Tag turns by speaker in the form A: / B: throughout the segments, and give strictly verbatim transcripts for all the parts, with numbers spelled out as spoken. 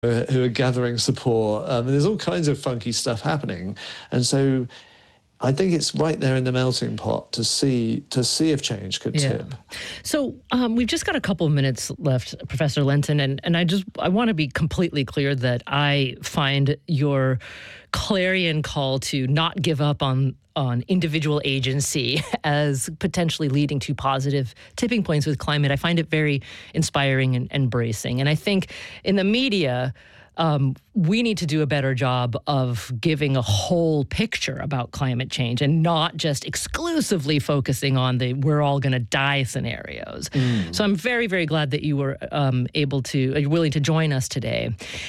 A: uh, who are gathering support. Um, there's all kinds of funky stuff happening. And so I think it's right there in the melting pot to see to see if change could
B: yeah.
A: tip.
B: So um, we've just got a couple of minutes left, Professor Lenton, and, and I just I want to be completely clear that I find your clarion call to not give up on on individual agency as potentially leading to positive tipping points with climate. I find it very inspiring and, and bracing. And I think in the media, Um, we need to do a better job of giving a whole picture about climate change and not just exclusively focusing on the we're all going to die scenarios. Mm. So I'm very, very glad that you were um, able to, uh, willing to join us today.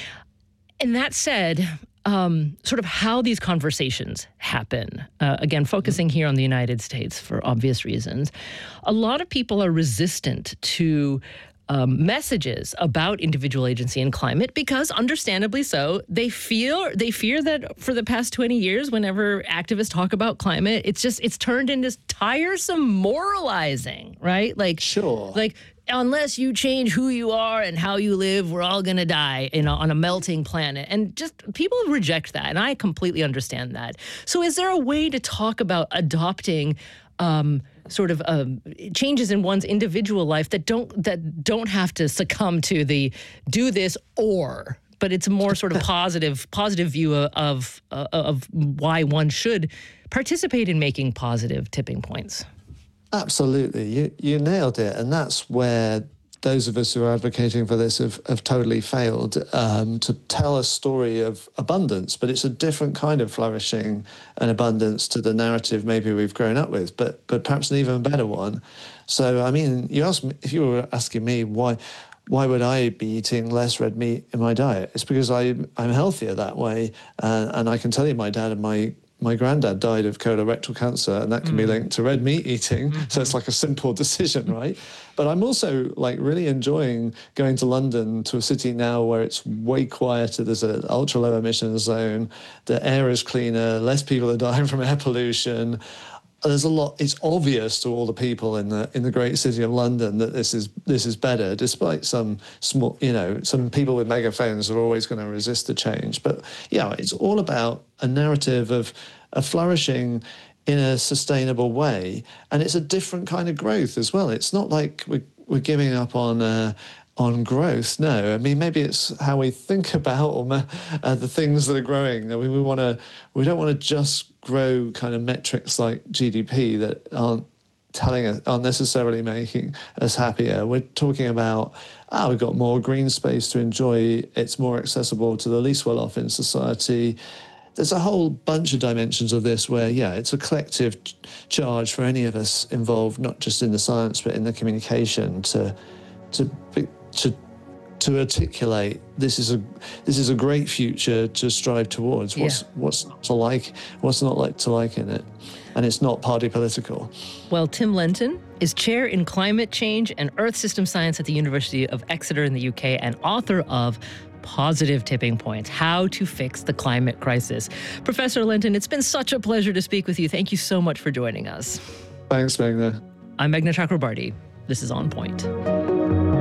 B: And that said, um, sort of how these conversations happen, uh, again, focusing here on the United States for obvious reasons, a lot of people are resistant to Um, messages about individual agency and climate because, understandably so, they feel they fear that for the past twenty years, whenever activists talk about climate, it's just it's turned into tiresome moralizing, right? Like,
A: sure,
B: like unless you change who you are and how you live, we're all gonna die, you know, on a melting planet. And just people reject that, and I completely understand that. So, is there a way to talk about adopting Um, sort of um, changes in one's individual life that don't that don't have to succumb to the do this or, but it's a more sort of positive positive view of of, uh, of why one should participate in making positive tipping points?
A: Absolutely, you you nailed it, and that's where those of us who are advocating for this have, have totally failed um, to tell a story of abundance, but it's a different kind of flourishing and abundance to the narrative maybe we've grown up with, but but perhaps an even better one. So, I mean, you asked me, if you were asking me why why would I be eating less red meat in my diet? It's because I, I'm healthier that way, uh, and I can tell you my dad and my My granddad died of colorectal cancer, and that can mm. be linked to red meat eating. Mm-hmm. So it's like a simple decision, right? But I'm also like really enjoying going to London, to a city now where it's way quieter. There's an ultra low emission zone. The air is cleaner. Less people are dying from air pollution. There's a lot. It's obvious to all the people in the in the great city of London that this is this is better, despite some small, you know, some people with megaphones are always going to resist the change. But yeah, it's all about a narrative of a flourishing in a sustainable way, and it's a different kind of growth as well. It's not like we're we're giving up on. Uh, on growth. No, I mean, maybe it's how we think about uh, the things that are growing. I mean, we want to, we don't want to just grow kind of metrics like G D P that aren't telling us, aren't necessarily making us happier. We're talking about, ah, we've got more green space to enjoy. It's more accessible to the least well-off in society. There's a whole bunch of dimensions of this where, yeah, it's a collective charge for any of us involved, not just in the science, but in the communication to, to be, to to articulate this is a this is a great future to strive towards. What's yeah. what's not to like, what's not like to like in it, and it's not party political.
B: Well, Tim Lenton is chair in climate change and Earth system science at the University of Exeter in the U K and author of Positive Tipping Points: How to Fix the Climate Crisis. Professor Lenton, it's been such a pleasure to speak with you. Thank you so much for joining us.
A: Thanks, Meghna.
B: I'm Meghna Chakrabarty. This is On Point.